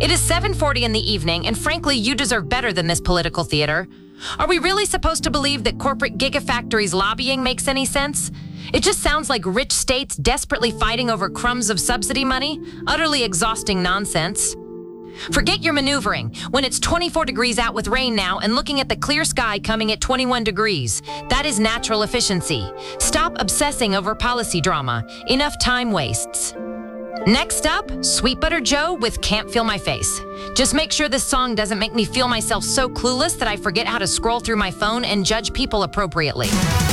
It is 7:40 in the evening, and frankly, you deserve better than this political theater. Are we really supposed to believe that corporate gigafactories lobbying makes any sense? It just sounds like rich states desperately fighting over crumbs of subsidy money. Utterly exhausting nonsense. Forget your maneuvering. When it's 24 degrees out with rain now and looking at the clear sky coming at 21 degrees, that is natural efficiency. Stop obsessing over policy drama. Enough time wastes. Next up, Sweet Butter Joe with Can't Feel My Face. Just make sure this song doesn't make me feel myself so clueless that I forget how to scroll through my phone and judge people appropriately.